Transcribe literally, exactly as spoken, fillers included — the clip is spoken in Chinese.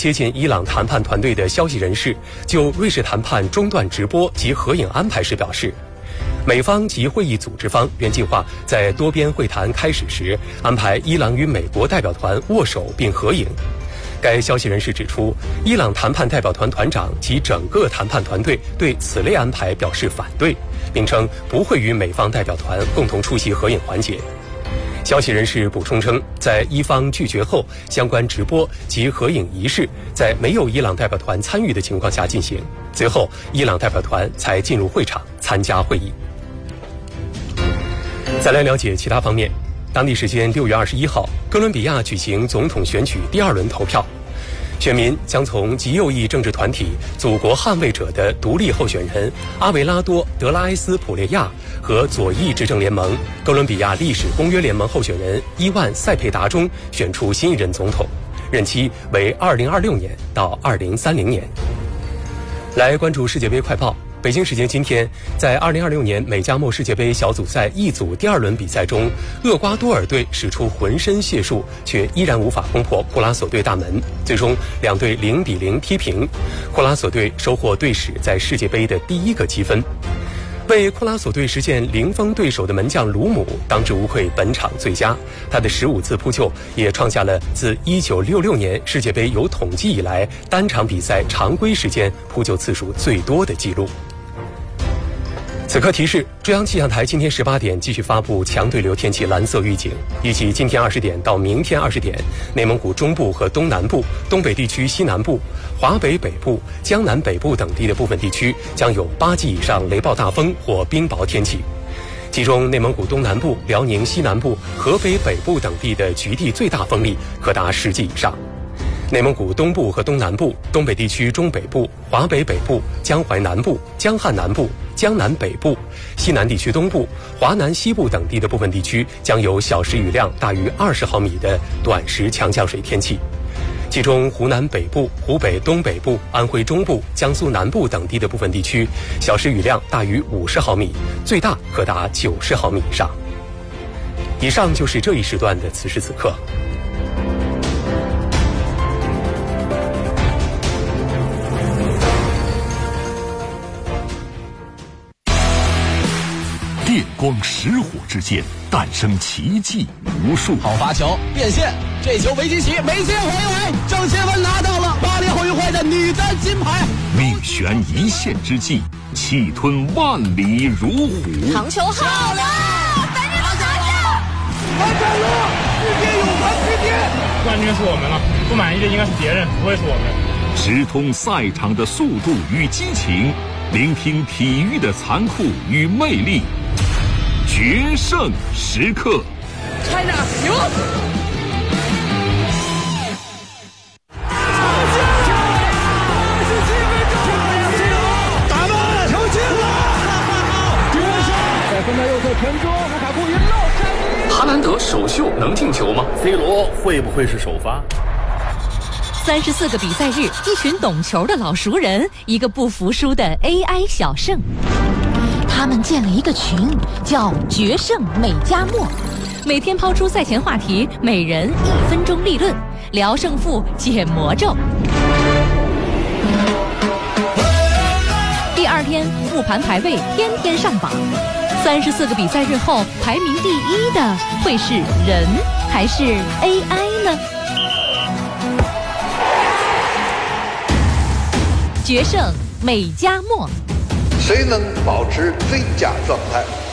接近伊朗谈判团队的消息人士就瑞士谈判中断直播及合影安排时表示，美方及会议组织方原计划在多边会谈开始时安排伊朗与美国代表团握手并合影。该消息人士指出，伊朗谈判代表团团长及整个谈判团队对此类安排表示反对，并称不会与美方代表团共同出席合影环节。消息人士补充称，在伊方拒绝后，相关直播及合影仪式在没有伊朗代表团参与的情况下进行，随后伊朗代表团才进入会场参加会议。再来了解其他方面，当地时间六月二十一号，哥伦比亚举行总统选举第二轮投票，选民将从极右翼政治团体祖国捍卫者的独立候选人阿维拉多·德拉埃斯普列亚和左翼执政联盟哥伦比亚历史公约联盟候选人伊万·塞佩达中选出新一任总统，任期为二零二六年到二零三零年。来关注世界杯快报。北京时间今天，在二零二六年美加墨世界杯小组赛 E 组第二轮比赛中，厄瓜多尔队使出浑身解数，却依然无法攻破库拉索队大门，最终两队零比零踢平。库拉索队收获队史在世界杯的第一个积分。为库拉索队实现零封对手的门将鲁姆当之无愧本场最佳，他的十五次扑救也创下了自一九六六年世界杯有统计以来单场比赛常规时间扑救次数最多的纪录。此刻提示，中央气象台今天十八点继续发布强对流天气蓝色预警，预计今天二十点到明天二十点，内蒙古中部和东南部、东北地区西南部、华北北部、江南北部等地的部分地区将有八级以上雷暴大风或冰雹天气。其中内蒙古东南部、辽宁西南部、河北北部等地的局地最大风力可达十级以上。内蒙古东部和东南部、东北地区中北部、华北北部、江淮南部、江汉南部、江南北部、西南地区东部、华南西部等地的部分地区将有小时雨量大于二十毫米的短时强降水天气。其中湖南北部、湖北东北部、安徽中部、江苏南部等地的部分地区小时雨量大于五十毫米，最大可达九十毫米以上。以上就是这一时段的此时此刻。 电光石火之间诞生奇迹无数。 好发球变线，这球维基奇没接回来，郑钦文拿到了巴黎奥运会的女单金牌。 命悬一线之际，气吞万里如虎。 长球好了，反正都拿下， 完成了世界泳坛之巅。 冠军是我们了，不满意的应该是别人，不会是我们。 直通赛场的速度与激情，聆听体育的残酷与魅力。决胜时刻 ，China 牛！打门，球进了！决胜，在分的右侧传中，卢卡库云漏。 哈兰德首秀能进球吗 ？C 罗会不会是首发？ 三十四个比赛日，一群懂球的老熟人，一个不服输的 A I 小胜。他们建了一个群，叫“决胜美加墨”，每天抛出赛前话题，每人一分钟立论，聊胜负，解魔咒。第二天复盘排位，天天上榜。三十四个比赛日后，排名第一的会是人还是 A I 呢？决胜美加墨。 谁能保持最佳状态？